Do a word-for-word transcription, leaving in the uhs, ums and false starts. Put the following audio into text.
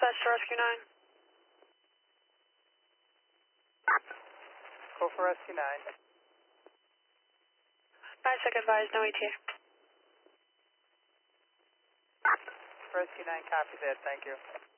dispatch to Rescue nine. Go for Rescue nine. nine second advised, no E T A. Rescue nine, copy that, thank you.